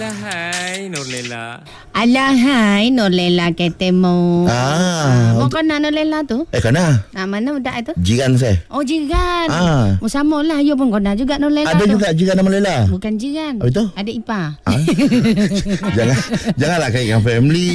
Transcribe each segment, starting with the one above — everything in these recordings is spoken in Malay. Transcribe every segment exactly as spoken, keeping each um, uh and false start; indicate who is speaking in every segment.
Speaker 1: Alahai Nurlela.
Speaker 2: Alahai Nurlela ketemu.
Speaker 3: Ah,
Speaker 2: Mau kena Nurlela tu?
Speaker 3: Eh kena.
Speaker 2: Nah, mana budak itu?
Speaker 3: Jiran saya.
Speaker 2: Oh, jiran.
Speaker 3: Ah.
Speaker 2: Oh, sama lah. You pun kena juga Nurlela
Speaker 3: Ada
Speaker 2: tu.
Speaker 3: juga jiran nama Lela.
Speaker 2: Bukan jiran.
Speaker 3: Oh, itu?
Speaker 2: Ada ipar.
Speaker 3: Ah? Jangan janganlah kaitkan family.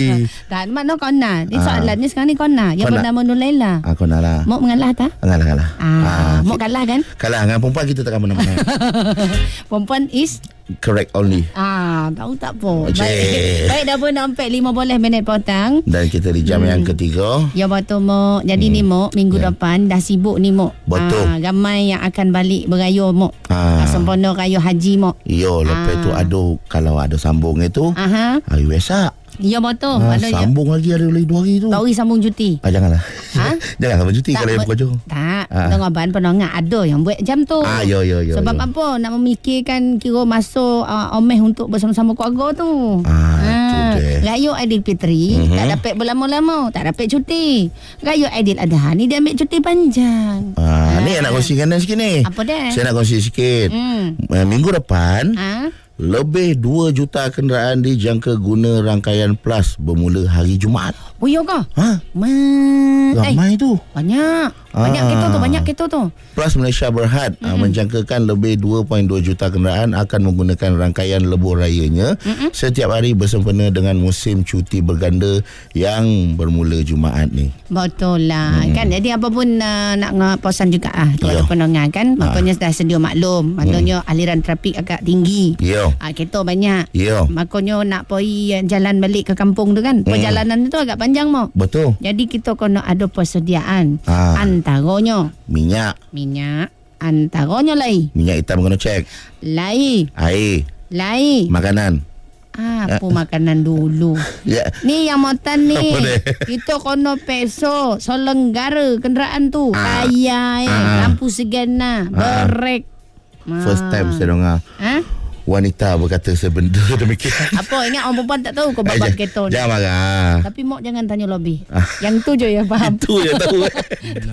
Speaker 2: Tak, mana kena. Ni
Speaker 3: Ah.
Speaker 2: soalan ni sekarang ni kena. Yang
Speaker 3: Kena.
Speaker 2: bernama Nurlela.
Speaker 3: Ah, kena lah.
Speaker 2: Mau mengalah tak?
Speaker 3: Kalah kalah.
Speaker 2: Ah, mau kalah kan?
Speaker 3: Kalah dengan perempuan kita takkan mana-mana.
Speaker 2: Perempuan is
Speaker 3: Correct only.
Speaker 2: Ah, tahu tak apa.
Speaker 3: Cik.
Speaker 2: Baik, baik dah pun sampai lima belas minit petang.
Speaker 3: Dan kita di jam hmm. yang ketiga.
Speaker 2: Ya betul Mok. Jadi hmm. ni Mok, minggu yeah. depan dah sibuk ni Mok.
Speaker 3: Betul.
Speaker 2: Ah, ramai yang akan balik beraya Mok.
Speaker 3: Ah.
Speaker 2: Ah, sempurna raya haji Mok.
Speaker 3: Yo, lepas
Speaker 2: Ah.
Speaker 3: tu ada kalau ada sambung itu.
Speaker 2: Aha.
Speaker 3: Hari Wesak.
Speaker 2: Ya betul.
Speaker 3: Ah,
Speaker 2: Ada
Speaker 3: sambung ya. lagi ada lagi dua hari tu.
Speaker 2: Baru sambung cuti.
Speaker 3: Ah, janganlah.
Speaker 2: Ha?
Speaker 3: Jangan sambung cuti kalau yang
Speaker 2: ber-
Speaker 3: berkojo.
Speaker 2: Tak.
Speaker 3: Ah.
Speaker 2: Tengok abang penongat ada yang buat jam tu.
Speaker 3: Ah, yo yo yo.
Speaker 2: Sebab
Speaker 3: yo.
Speaker 2: apa? Nak memikirkan kira masuk uh, omeh untuk bersama-sama keluarga tu.
Speaker 3: Ah, tu dia.
Speaker 2: Raya Aidilfitri
Speaker 3: Mhm.
Speaker 2: tak dapat berlama-lama, tak dapat cuti. Raya Aidil Adha ni dia ambil cuti panjang.
Speaker 3: Ah, ni yang nak kongsikan dan sikit ni.
Speaker 2: Apa dia?
Speaker 3: Saya nak kongsi sikit.
Speaker 2: Hmm.
Speaker 3: Uh, Minggu depan
Speaker 2: Ha?
Speaker 3: lebih dua juta kenderaan dijangka guna rangkaian Plus bermula hari Jumaat.
Speaker 2: Oh ya ke?
Speaker 3: Ha?
Speaker 2: Man.
Speaker 3: Ramai
Speaker 2: eh,
Speaker 3: tu.
Speaker 2: banyak. Banyak
Speaker 3: Ah.
Speaker 2: kereta tu, banyak kereta tu.
Speaker 3: Plus Malaysia Berhad mm-hmm. uh, menjangkakan lebih dua perpuluhan dua juta kenderaan akan menggunakan rangkaian lebuh rayanya mm-hmm. setiap hari bersempena dengan musim cuti berganda yang bermula Jumaat ni.
Speaker 2: Betul lah.
Speaker 3: Hmm.
Speaker 2: Kan jadi apa pun uh, nak ngeposan juga ah tu ada
Speaker 3: Ya.
Speaker 2: pendengar kan. Maknanya dah sedia maklum. Maknanya hmm. aliran trafik agak tinggi.
Speaker 3: Ya.
Speaker 2: Ah kereta banyak.
Speaker 3: Ya.
Speaker 2: Maknanya nak pergi uh, jalan balik ke kampung tu kan. Perjalanan tu agak panjang mau.
Speaker 3: Betul.
Speaker 2: Jadi kita kena ada persediaan.
Speaker 3: Ah.
Speaker 2: Antaranya
Speaker 3: Minyak.
Speaker 2: minyak, antaranya lai.
Speaker 3: Minyak hitam kena cek.
Speaker 2: Lai,
Speaker 3: Air.
Speaker 2: lai.
Speaker 3: Makanan.
Speaker 2: Ah, apa makanan dulu.
Speaker 3: Ya.
Speaker 2: Ni yang motan ni.
Speaker 3: Apa dia?
Speaker 2: Kita kena peso selenggara kenderaan tu.
Speaker 3: Ah.
Speaker 2: Kaya eh,
Speaker 3: Ah.
Speaker 2: lampu segana,
Speaker 3: Ah.
Speaker 2: berek.
Speaker 3: First time saya dengar
Speaker 2: Ha?
Speaker 3: wanita berkata sebenda demikian.
Speaker 2: Apa ingat orang perempuan tak tahu kau
Speaker 3: Eh,
Speaker 2: babak
Speaker 3: jangan-
Speaker 2: kereta ni.
Speaker 3: Jangan marah.
Speaker 2: Tapi Mok jangan tanya lebih. Yang tu je yang faham.
Speaker 3: Itu je tahu.